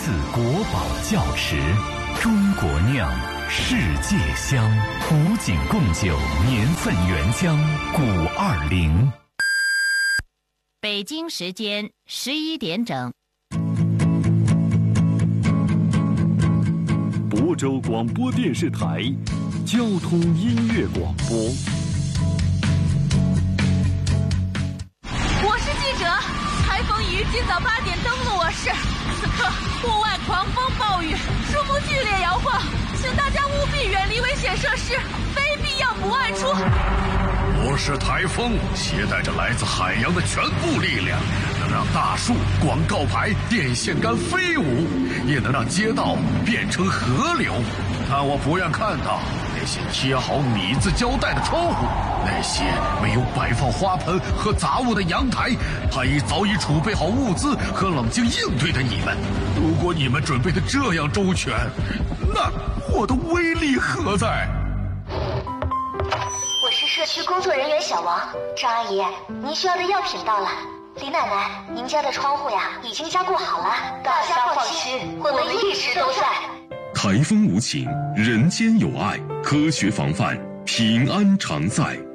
赐国宝窖池，中国酿，世界香，古井贡酒年份原浆520。 北京时间11点整。 亳州广播电视台交通音乐广播。 我是记者，台风于今早8点登陆我市，此刻户外狂风暴雨，树木剧烈摇晃，请大家务必远离危险设施，非必要不外出。 我是台风，携带着来自海洋的全部力量，能让大树、广告牌、电线杆飞舞，也能让街道变成河流。但我不愿看到那些贴好米字胶带的窗户，那些没有摆放花盆和杂物的阳台，还早已储备好物资和冷静应对的你们。如果你们准备的这样周全，那我的威力何在？ 我是社区工作人员小王。张阿姨，您需要的药品到了。李奶奶，您家的窗户呀已经加固好了，大家放心，我们一直都在。 台风无情，人间有爱，科学防范，平安常在。